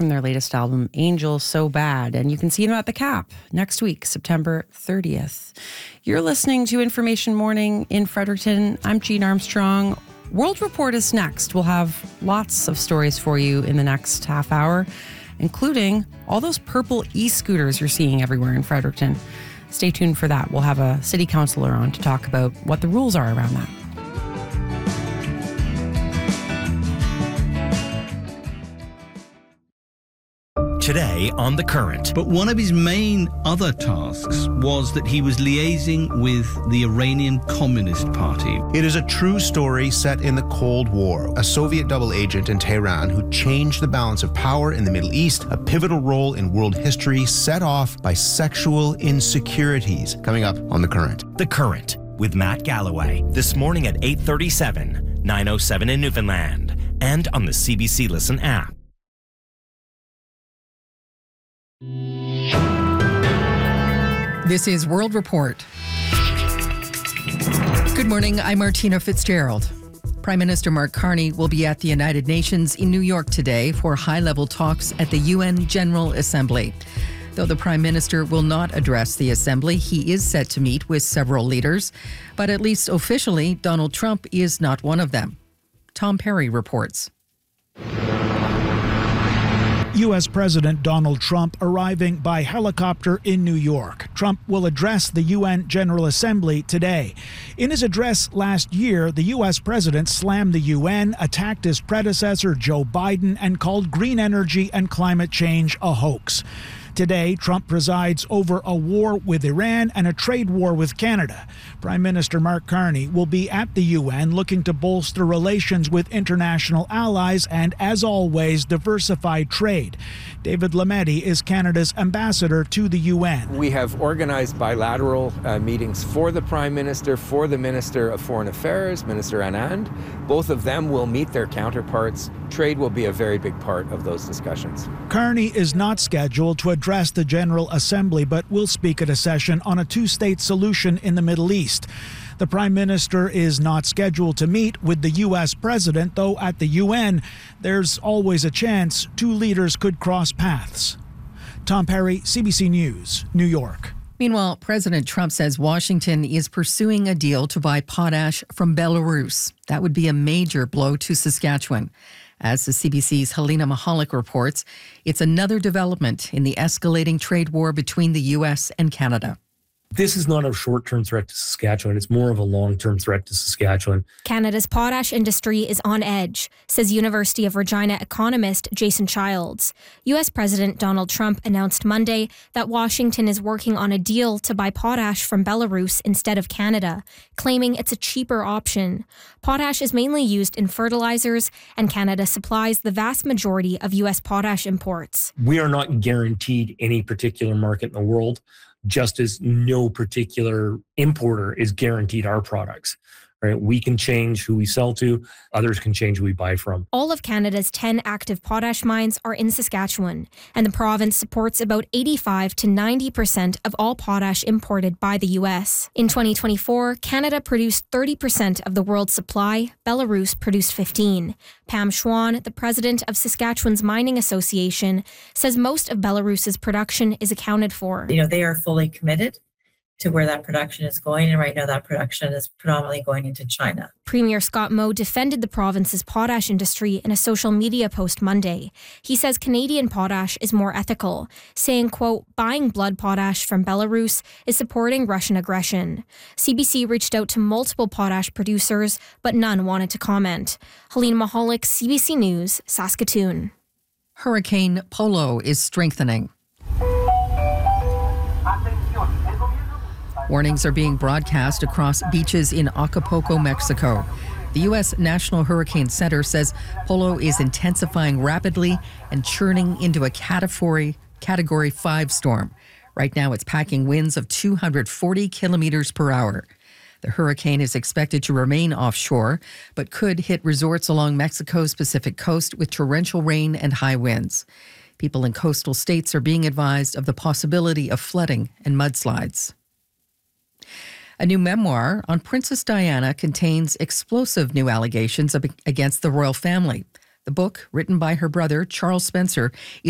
from their latest album, Angel So Bad. And you can see them at the Cap next week, September 30th. You're listening to Information Morning in Fredericton. I'm Jean Armstrong. World Report is next. We'll have lots of stories for you in the next half hour, including all those purple e-scooters you're seeing everywhere in Fredericton. Stay tuned for that. We'll have a city councillor on to talk about what the rules are around that. Today on The Current. But one of his main other tasks was that he was liaising with the Iranian Communist Party. It is a true story set in the Cold War. A Soviet double agent in Tehran who changed the balance of power in the Middle East, a pivotal role in world history set off by sexual insecurities. Coming up on The Current. The Current with Matt Galloway. This morning at 8:37, 9:07 in Newfoundland, and on the CBC Listen app. This is World Report. Good morning, I'm Martina Fitzgerald. Prime Minister Mark Carney will be at the United Nations in New York today for high-level talks at the UN General Assembly. Though the Prime Minister will not address the Assembly, he is set to meet with several leaders. But at least officially, Donald Trump is not one of them. Tom Perry reports. U.S. President Donald Trump arriving by helicopter in New York. Trump will address the UN General Assembly today. In his address last year, the U.S. president slammed the UN, attacked his predecessor Joe Biden, and called green energy and climate change a hoax. Today, Trump presides over a war with Iran and a trade war with Canada. Prime Minister Mark Carney will be at the UN looking to bolster relations with international allies and, as always, diversify trade. David Lametti is Canada's ambassador to the UN. We have organized bilateral meetings for the Prime Minister, for the Minister of Foreign Affairs, Minister Anand. Both of them will meet their counterparts. Trade will be a very big part of those discussions. Carney is not scheduled to address the General Assembly, but will speak at a session on a two-state solution in the Middle East. The Prime Minister is not scheduled to meet with the U.S. President, though at the UN, there's always a chance two leaders could cross paths. Tom Perry, CBC News, New York. Meanwhile, President Trump says Washington is pursuing a deal to buy potash from Belarus. That would be a major blow to Saskatchewan. As the CBC's Helena Mahalik reports, it's another development in the escalating trade war between the U.S. and Canada. This is not a short-term threat to Saskatchewan. It's more of a long-term threat to Saskatchewan. Canada's potash industry is on edge, says University of Regina economist Jason Childs. U.S. President Donald Trump announced Monday that Washington is working on a deal to buy potash from Belarus instead of Canada, claiming it's a cheaper option. Potash is mainly used in fertilizers, and Canada supplies the vast majority of U.S. potash imports. We are not guaranteed any particular market in the world, just as no particular importer is guaranteed our products. Right? We can change who we sell to, others can change who we buy from. All of Canada's 10 active potash mines are in Saskatchewan, and the province supports about 85 to 90% of all potash imported by the U.S. In 2024, Canada produced 30% of the world's supply, Belarus produced 15%. Pam Schwan, the president of Saskatchewan's Mining Association, says most of Belarus's production is accounted for. They are fully committed to where that production is going, and right now that production is predominantly going into China. Premier Scott Moe defended the province's potash industry in a social media post Monday. He says Canadian potash is more ethical, saying, quote, buying blood potash from Belarus is supporting Russian aggression. CBC reached out to multiple potash producers, but none wanted to comment. Helena Mahalik, CBC News, Saskatoon. Hurricane Polo is strengthening. Warnings are being broadcast across beaches in Acapulco, Mexico. The U.S. National Hurricane Center says Polo is intensifying rapidly and churning into a Category 5 storm. Right now, it's packing winds of 240 kilometers per hour. The hurricane is expected to remain offshore, but could hit resorts along Mexico's Pacific coast with torrential rain and high winds. People in coastal states are being advised of the possibility of flooding and mudslides. A new memoir on Princess Diana contains explosive new allegations against the royal family. The book, written by her brother, Charles Spencer, is